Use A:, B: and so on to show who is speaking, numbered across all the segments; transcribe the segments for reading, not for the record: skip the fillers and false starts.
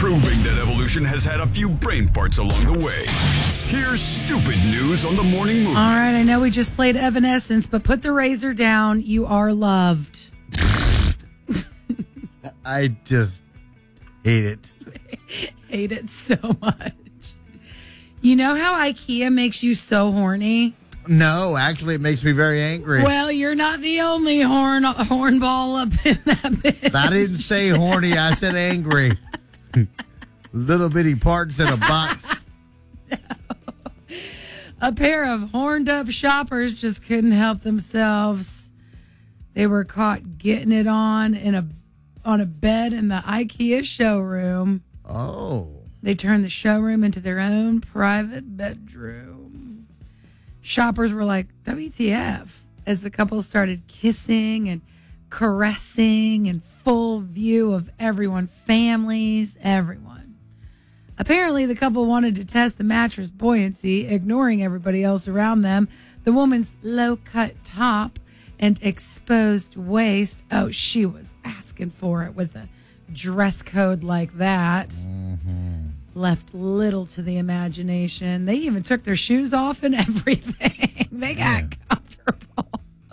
A: proving that evolution has had a few brain farts along the way. Here's stupid news on the morning movie.
B: All right, I know we just played Evanescence, but put the razor down. You are loved.
C: I just hate it.
B: Hate it so much. You know how IKEA makes you so horny?
C: No, actually, it makes me very angry.
B: Well, you're not the only hornball up in that bit.
C: I didn't say horny. I said angry. Little bitty parts in a box.
B: No. A pair of horned up shoppers just couldn't help themselves. They were caught getting it on a bed in the IKEA showroom.
C: Oh.
B: They turned the showroom into their own private bedroom. Shoppers were like, WTF, as the couple started kissing and caressing in full view of everyone, families, everyone. Apparently, the couple wanted to test the mattress buoyancy, ignoring everybody else around them. The woman's low-cut top and exposed waist. Oh, she was asking for it with a dress code like that. Mm-hmm. Left little to the imagination. They even took their shoes off and everything. They got comfortable.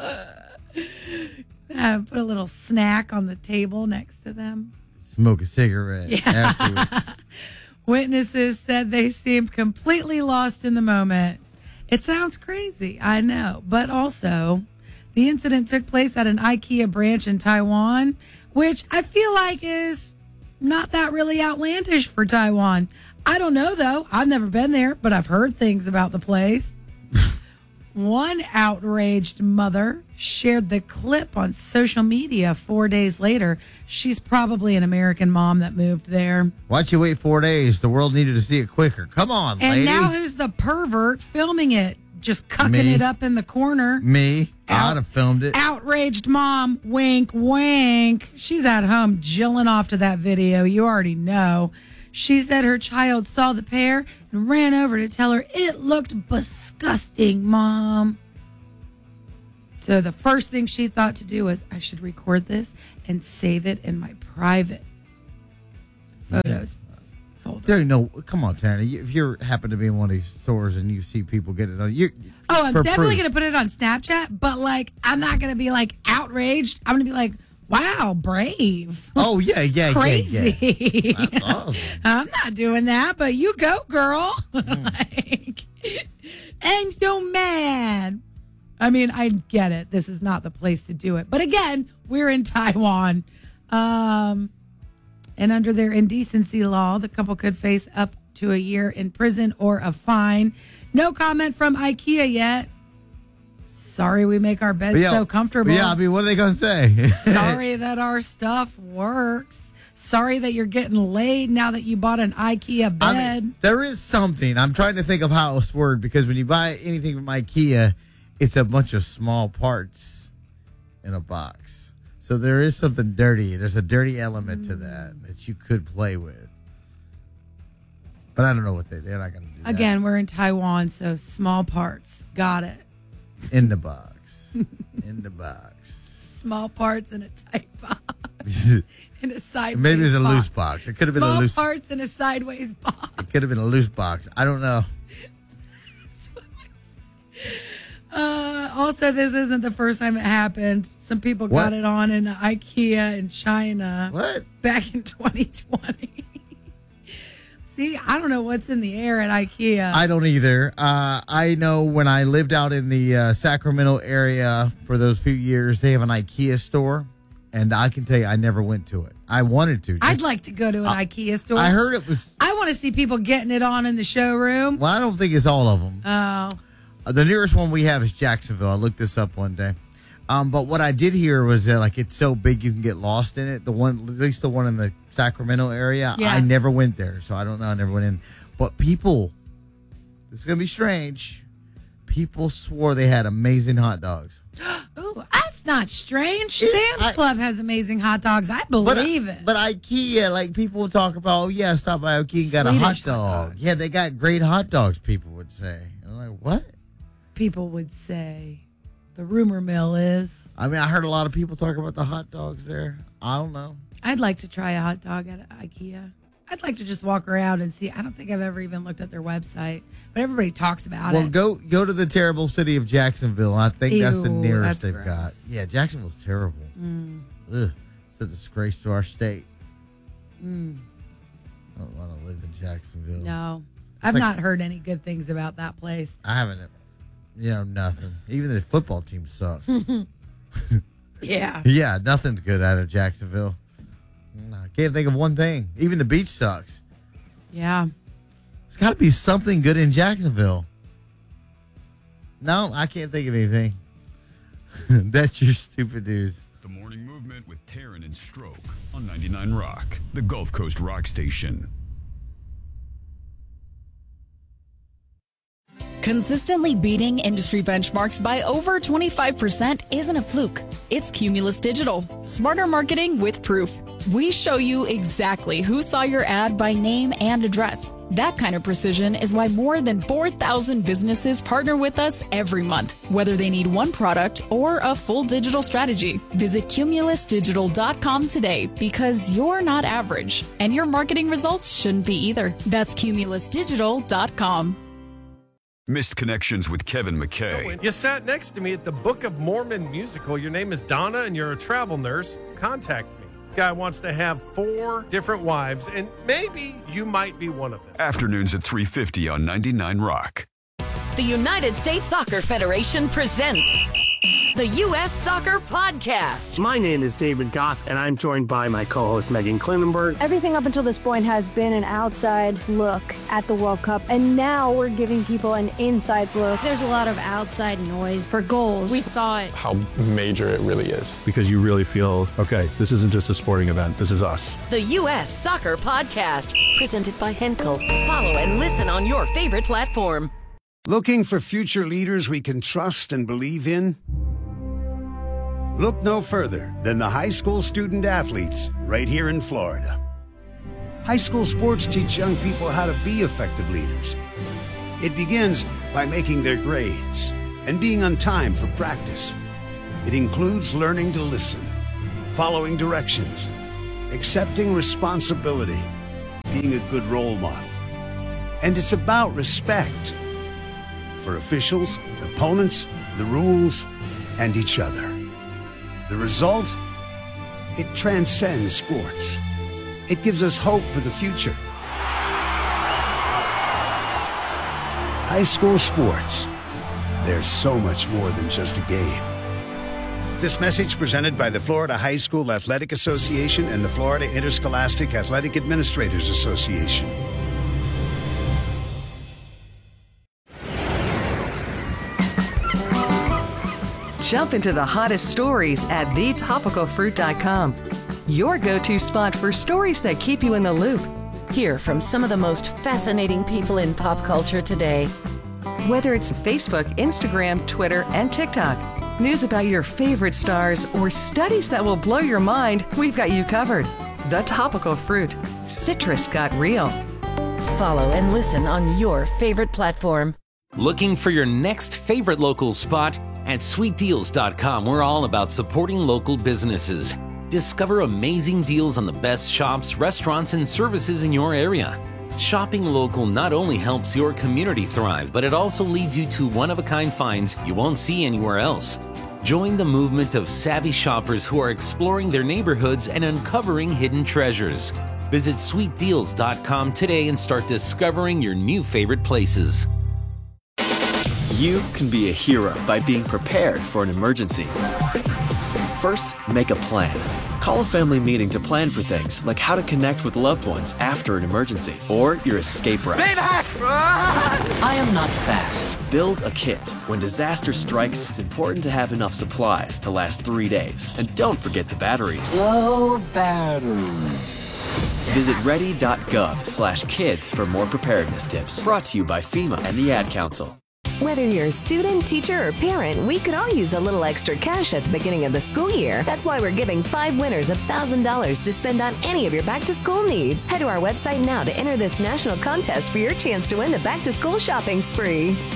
B: Put a little snack on the table next to them.
C: Smoke a cigarette afterwards.
B: Witnesses said they seemed completely lost in the moment. It sounds crazy, I know. But also, the incident took place at an IKEA branch in Taiwan, which I feel like is not that really outlandish for Taiwan. I don't know, though. I've never been there, but I've heard things about the place. One outraged mother shared the clip on social media 4 days later. She's probably an American mom that moved there.
C: Why'd you wait 4 days? The world needed to see it quicker. Come on, lady.
B: And now who's the pervert filming it? Just cucking it up in the corner.
C: Me. I'd have filmed it.
B: Outraged mom, wink, wink. She's at home jilling off to that video. You already know. She said her child saw the pair and ran over to tell her it looked disgusting, Mom. So the first thing she thought to do was, I should record this and save it in my private photos folder.
C: There, no, come on, Tanner. If you happen to be in one of these stores and you see people get it on,
B: I'm definitely going to put it on Snapchat, but I'm not going to be outraged. I'm going to be like, wow, brave.
C: Oh, yeah.
B: Crazy.
C: Yeah. That's awesome.
B: I'm not doing that, but you go, girl. I'm so mad. I mean, I get it. This is not the place to do it. But again, we're in Taiwan. And under their indecency law, the couple could face up to a year in prison or a fine. No comment from IKEA yet. Sorry we make our beds so comfortable.
C: Yeah, I mean, what are they going to say?
B: Sorry that our stuff works. Sorry that you're getting laid now that you bought an IKEA bed.
C: I mean, there is something. I'm trying to think of how it's worded, because when you buy anything from IKEA, it's a bunch of small parts in a box. So there is something dirty. There's a dirty element to that you could play with. But I don't know what they're not going to do.
B: Again, we're in Taiwan, so small parts. Got it.
C: In the box. In the box.
B: Small parts in a tight box. In a sideways
C: Maybe it's a
B: box.
C: loose box. It could have been a loose.
B: Small parts in a sideways box.
C: It could have been a loose box. I don't know.
B: Also, this isn't the first time it happened. Some people got it on in IKEA in China.
C: What?
B: Back in 2020. See, I don't know what's in the air at IKEA.
C: I don't either. I know when I lived out in the Sacramento area for those few years, they have an IKEA store. And I can tell you, I never went to it. I wanted to.
B: I'd like to go to an IKEA store.
C: I heard it was.
B: I want to see people getting it on in the showroom.
C: Well, I don't think it's all of them.
B: Oh.
C: The nearest one we have is Jacksonville. I looked this up one day. But what I did hear was that it's so big you can get lost in it. The one, at least the one in the Sacramento area,
B: yeah.
C: I never went there, so I don't know. I never went in. But people, this is gonna be strange. People swore they had amazing hot dogs.
B: Ooh, that's not strange. Sam's Club has amazing hot dogs. I believe it.
C: But IKEA, people talk about, stop by IKEA and got a hot dog. Yeah, they got great hot dogs, people would say. And I'm like, what?
B: People would say. The rumor mill is.
C: I mean, I heard a lot of people talk about the hot dogs there. I don't know.
B: I'd like to try a hot dog at IKEA. I'd like to just walk around and see. I don't think I've ever even looked at their website, but everybody talks about
C: Well,
B: it.
C: go to the terrible city of Jacksonville. I think that's the
B: Ew,
C: nearest
B: that's
C: they've
B: gross.
C: got. Yeah, Jacksonville's terrible. Ugh, it's a disgrace to our state. I don't want to live in Jacksonville.
B: No, I've
C: like-
B: not heard any good things about that place.
C: I haven't. Nothing. Even the football team sucks.
B: Yeah.
C: Yeah, nothing's good out of Jacksonville. I can't think of one thing. Even the beach sucks.
B: Yeah.
C: There's got to be something good in Jacksonville. No, I can't think of anything. That's your stupid news.
A: The Morning Movement with Taryn and Stroke on 99 Rock, the Gulf Coast rock station.
D: Consistently beating industry benchmarks by over 25% isn't a fluke. It's Cumulus Digital. Smarter marketing with proof. We show you exactly who saw your ad by name and address. That kind of precision is why more than 4,000 businesses partner with us every month, whether they need one product or a full digital strategy. Visit cumulusdigital.com today because you're not average, and your marketing results shouldn't be either. That's cumulusdigital.com.
A: Missed Connections with Kevin McKay.
E: You sat next to me at the Book of Mormon musical. Your name is Donna and you're a travel nurse. Contact me. Guy wants to have 4 different wives, and maybe you might be one of them.
A: Afternoons at 3:50 on 99 Rock.
F: The United States Soccer Federation presents the U.S. Soccer Podcast.
G: My name is David Goss, and I'm joined by my co-host Megan Klinenberg.
H: Everything up until this point has been an outside look at the World Cup, and now we're giving people an inside look. There's a lot of outside noise for goals. We saw it.
I: How major it really is. Because you really feel, okay, this isn't just a sporting event, this is us.
F: The U.S. Soccer Podcast, presented by Henkel. Follow and listen on your favorite platform.
J: Looking for future leaders we can trust and believe in? Look no further than the high school student athletes right here in Florida. High school sports teach young people how to be effective leaders. It begins by making their grades and being on time for practice. It includes learning to listen, following directions, accepting responsibility, being a good role model. And it's about respect for officials, opponents, the rules, and each other. The result? It transcends sports. It gives us hope for the future. High school sports. There's so much more than just a game. This message presented by the Florida High School Athletic Association and the Florida Interscholastic Athletic Administrators Association.
K: Jump into the hottest stories at thetopicalfruit.com. Your go-to spot for stories that keep you in the loop.
F: Hear from some of the most fascinating people in pop culture today.
K: Whether it's Facebook, Instagram, Twitter, and TikTok, news about your favorite stars, or studies that will blow your mind, we've got you covered. The Topical Fruit. Citrus got real.
F: Follow and listen on your favorite platform.
L: Looking for your next favorite local spot? At sweetdeals.com, we're all about supporting local businesses. Discover amazing deals on the best shops, restaurants, and services in your area. Shopping local not only helps your community thrive, but it also leads you to one-of-a-kind finds you won't see anywhere else. Join the movement of savvy shoppers who are exploring their neighborhoods and uncovering hidden treasures. Visit sweetdeals.com today and start discovering your new favorite places.
M: You can be a hero by being prepared for an emergency. First, make a plan. Call a family meeting to plan for things like how to connect with loved ones after an emergency or your escape route.
L: I am not fast.
M: Build a kit. When disaster strikes, it's important to have enough supplies to last 3 days. And don't forget the batteries.
L: Low battery.
M: Visit ready.gov/kids for more preparedness tips. Brought to you by FEMA and the Ad Council.
N: Whether you're a student, teacher, or parent, we could all use a little extra cash at the beginning of the school year. That's why we're giving 5 winners $1,000 to spend on any of your back-to-school needs. Head to our website now to enter this national contest for your chance to win the back-to-school shopping spree.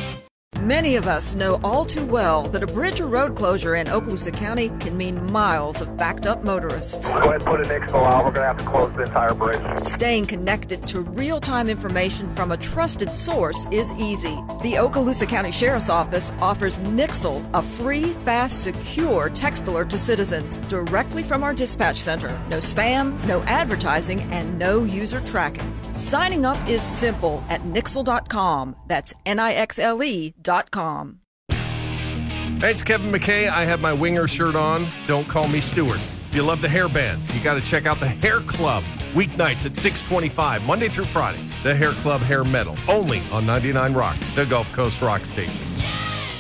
O: Many of us know all too well that a bridge or road closure in Okaloosa County can mean miles of backed-up motorists.
P: Go ahead and put an Nixville out. We're going to have to close the entire bridge.
O: Staying connected to real-time information from a trusted source is easy. The Okaloosa County Sheriff's Office offers Nixle, a free, fast, secure text alert to citizens directly from our dispatch center. No spam, no advertising, and no user tracking. Signing up is simple at Nixle.com. That's Nixle.com.
E: Hey, it's Kevin McKay. I have my Winger shirt on. Don't call me Stewart. If you love the hair bands, you got to check out the Hair Club. Weeknights at 6:25, Monday through Friday. The Hair Club Hair Metal, only on 99 Rock, the Gulf Coast Rock Station.